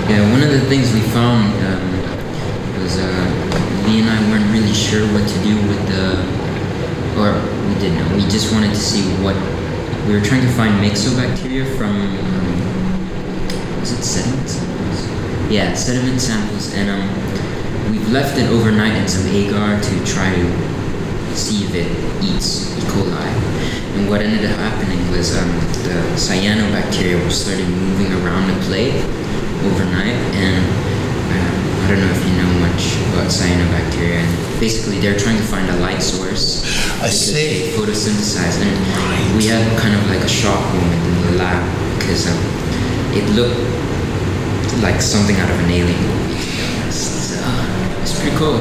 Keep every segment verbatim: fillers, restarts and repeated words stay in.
Yeah, one of the things we found um, was uh, Lee and I weren't really sure what to do with the, or we didn't know. We just wanted to see what we were trying to find myxobacteria from. Um, was it sediment samples? Yeah, sediment samples, and um, we've left it overnight in some agar to try to see if it eats E. coli. And what ended up happening was um, the cyanobacteria started moving around the plate overnight, and um, I don't know if you know much about cyanobacteria. And basically, they're trying to find a light source. I see. They photosynthesize, and right. we had kind of like a shock moment in the lab because um, it looked like something out of an alien movie. To be honest, so it's pretty cool.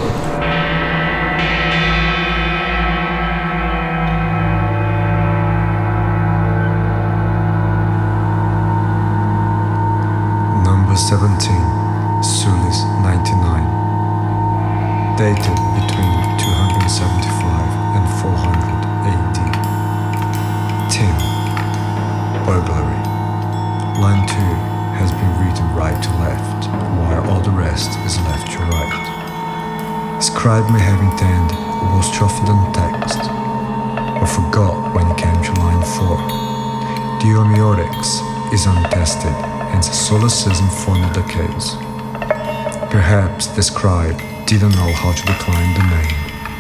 seventeen, Sulis ninety-nine, dated between two hundred seventy-five and four hundred A D. Tim, burglary. Line two has been written right to left, while all the rest is left to right. Scribe may have intended a more strophidan text, but forgot when it came to line four. The homeotics is untested, and the solecism formed the case. Perhaps the scribe didn't know how to decline the name.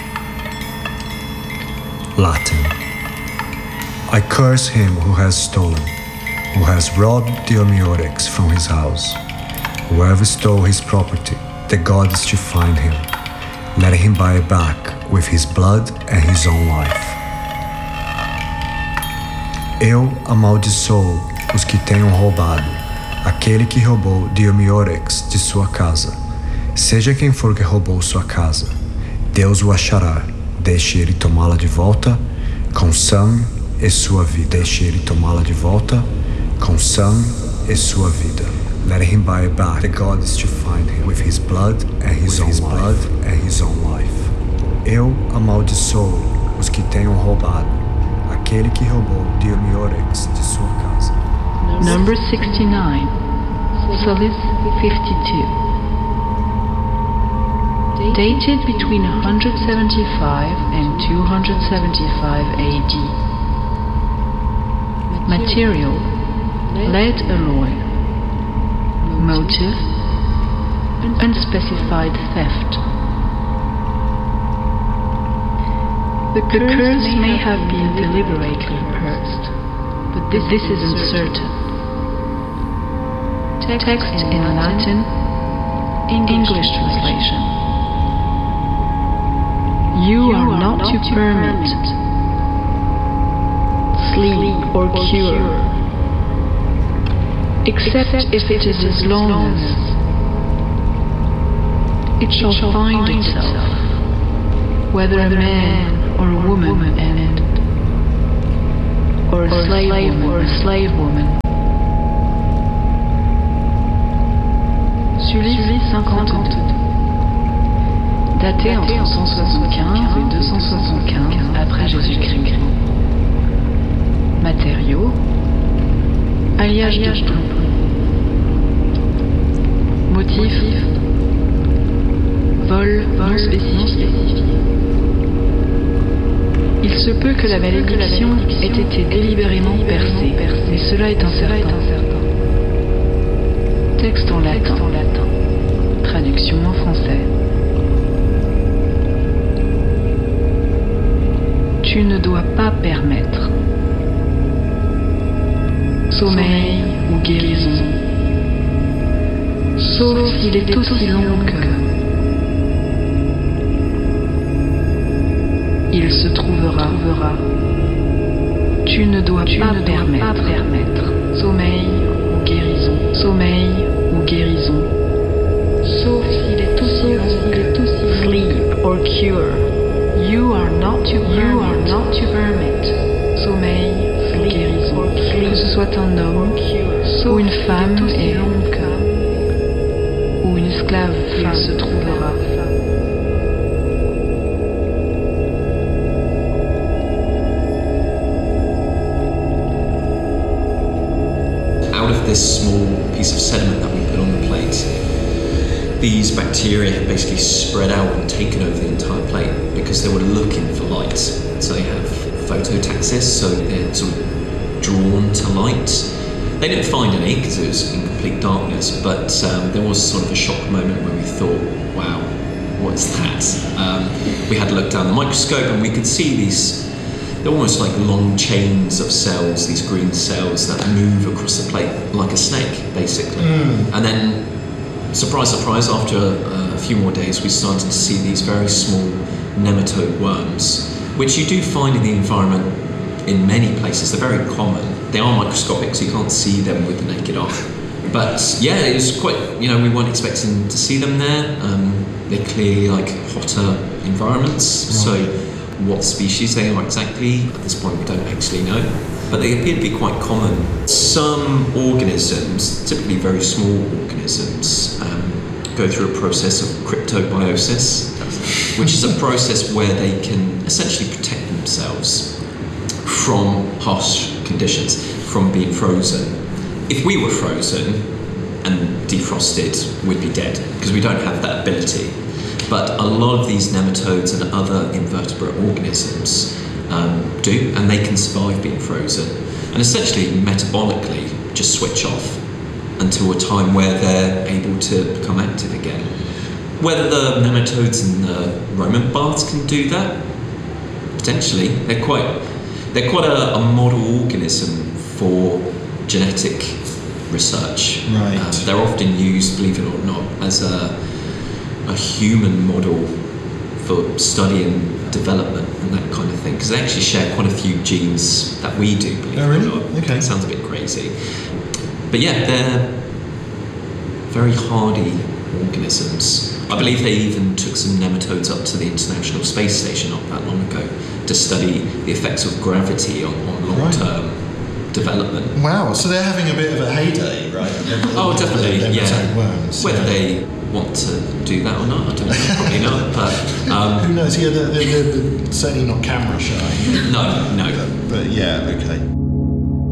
Latin. I curse him who has stolen, who has robbed the homeotics from his house. Whoever stole his property, the gods to find him. Let him buy it back with his blood and his own life. Eu amaldiçoo os que tenham roubado, aquele que roubou de homeotics de sua casa. Seja quem for que roubou sua casa, Deus o achará. Deixe ele tomá-la de volta com sangue e sua vida. Deixe ele tomá-la de volta com sangue e sua vida. Let him buy it back. The God is to find him with his blood and his, own, his blood and his own life. Eu amaldiçoo os que tenham roubado, aquele que roubou de homeotics de sua casa. Number sixty-nine, Solis fifty-two. Dated between one hundred seventy-five and two hundred seventy-five A D. Material, lead alloy. Motive, unspecified theft. The curse may have been deliberately rehearsed, but this, this is uncertain. Text in Latin, English translation. You are not to permit, sleep or cure, except if it is as long as it shall find itself, whether a man or a woman and or a slave woman or a slave woman. Sulis cinquante-deux, daté entre cent soixante-quinze et deux cent soixante-quinze après Jésus-Christ. Matériaux, alliage de plomb. Motif, vol non spécifié. Il se peut que la malédiction ait été délibérément percée, mais cela est incertain. Texte en latin, traduction en français. Tu ne dois pas permettre. Sommeil ou guérison, sauf s'il est aussi long que il se trouvera. Tu ne dois tu pas, ne permettre. pas permettre. Sommeil ou guérison, sommeil ou guérison, sauf s'il est aussi long que sleep or cure. You are not to you are not to permit. Sommeil ou guérison, que ce soit un homme ou une femme et ou une esclave, il se trouvera. Out of this small piece of sediment that we put on the plate, these bacteria had basically spread out and taken over the entire plate because they were looking for light. So they have phototaxis, so they're sort of drawn to light. They didn't find any because it was in complete darkness, but um, there was sort of a shock moment where we thought, wow, what is that? Um, we had to look down the microscope and we could see these, they're almost like long chains of cells, these green cells that move across the plate like a snake, basically. Mm. And then, surprise, surprise, after uh, a few more days, we started to see these very small nematode worms, which you do find in the environment in many places. They're very common. They are microscopic, so you can't see them with the naked eye. But yeah, it was quite, you know, we weren't expecting to see them there. Um, they're clearly like hotter environments, right. So what species they are exactly, at this point we don't actually know. But they appear to be quite common. Some organisms, typically very small organisms, um, go through a process of cryptobiosis, which is a process where they can essentially protect themselves from harsh conditions, from being frozen. If we were frozen and defrosted, we'd be dead, because we don't have that ability. But a lot of these nematodes and other invertebrate organisms um, do, and they can survive being frozen. And essentially, metabolically, just switch off until a time where they're able to become active again. Whether the nematodes and the rodent baths can do that, potentially. They're quite, they're quite a, a model organism for genetic research. Right. Um, they're often used, believe it or not, as a, a human model for studying development and that kind of thing, because they actually share quite a few genes that we do, believe oh, really? it or not. Okay. It sounds a bit crazy. But yeah, they're very hardy organisms. I believe they even took some nematodes up to the International Space Station not that long ago to study the effects of gravity on, on long-term right. development. Wow, so they're having a bit of a heyday, right? Oh, definitely, the yeah. Worms, Whether yeah. they want to do that or not, I don't know, probably not. But um, who knows? Yeah, they're, they're, they're certainly not camera shy. No, no. But, but yeah, okay.